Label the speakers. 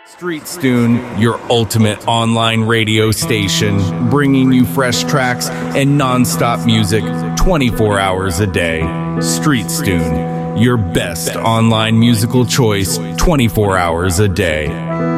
Speaker 1: Street Stune, your ultimate online radio station, bringing you fresh tracks and non-stop music 24 hours a day. Street Stune, your best online musical choice 24 hours a day.